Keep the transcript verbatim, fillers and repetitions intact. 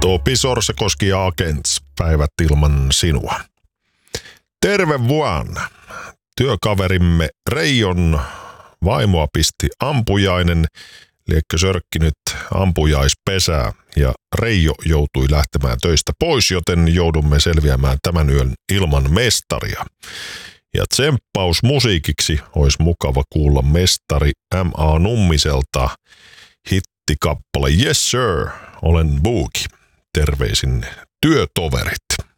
Pisor, se koski Agents, päivät ilman sinua. Terve vuonna. Työkaverimme Reijon vaimoa pisti ampujainen, liekkö sörkki nyt ampujaispesää ja Reijo joutui lähtemään töistä pois, joten joudumme selviämään tämän yön ilman mestaria. Ja tsemppaus musiikiksi olisi mukava kuulla mestari M A Nummiselta hittikappale Yes Sir, olen Boogie. Terveisin työtoverit.